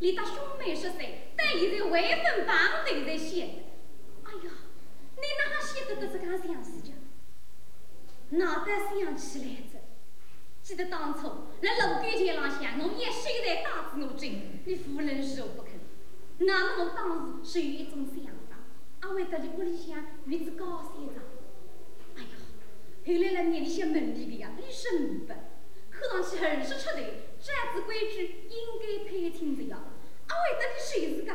连他兄妹10岁，但现在未分帮头在写。哎呀，你哪写得这个像事情？哪得想起来着？记得当初在楼沟前浪向，我也虽然打子我追，你夫人受不肯。那么我当时是有一种想法，阿为得你屋里向与之高山上。哎呀，后来了年里向门里的呀，你是明白，看上去20出头，这样子规矩应该配听着呀。阿为得你谁是